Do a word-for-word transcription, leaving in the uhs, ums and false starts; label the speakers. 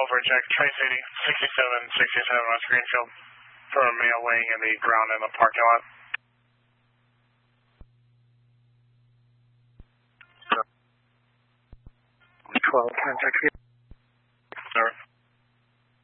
Speaker 1: over, check Tri-City, sixty-seven sixty-seven West Greenfield, for a male laying in the ground in the parking lot.
Speaker 2: twelve, contact